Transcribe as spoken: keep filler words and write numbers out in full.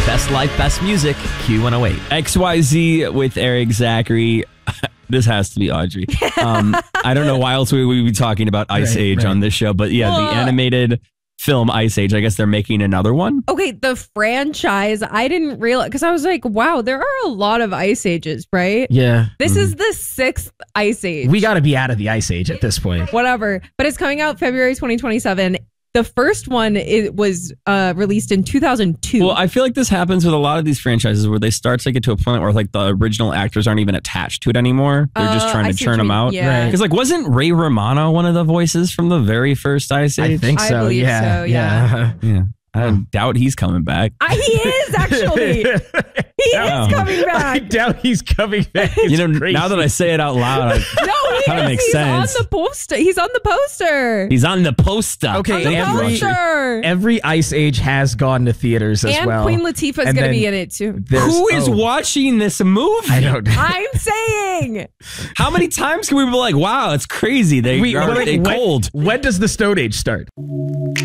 Best life, best music, Q one oh eight. X Y Z with Eric Zachary. This has to be Audrey. Um, I don't know why else we would be talking about Ice Right, Age right. on this show, but yeah, Well, the animated film Ice Age. I guess they're making another one. Okay, the franchise, I didn't realize, because I was like, wow, there are a lot of Ice Ages, right? Yeah. This is the sixth Ice Age. We got to be out of the Ice Age at this point. Whatever. But it's coming out February twenty twenty-seven. The first one it was uh, released in two thousand two. Well, I feel like this happens with a lot of these franchises where they start to get to a point where like the original actors aren't even attached to it anymore. They're just Uh, trying I to see churn what you them mean. out. Yeah. Because like, wasn't Ray Romano one of the voices from the very first Ice Age? I think I so. believe yeah. so, yeah. Yeah. I doubt he's coming back. I, he is actually. He Oh. is coming I back. doubt he's coming back. It's you know, crazy. now that I say it out loud, I, No, he Kinda is. makes He's sense. on the poster. He's on the poster. he's on the poster. Okay, on the Thank you, every- Audrey. poster. every Ice Age has gone to theaters as and well. Queen Latifah's And going to then be in it too. there's- Who is oh, watching this movie? I don't know. I'm saying. How many times can we be like, wow, it's crazy. They We- are like, they when- cold. When does the Stone Age start?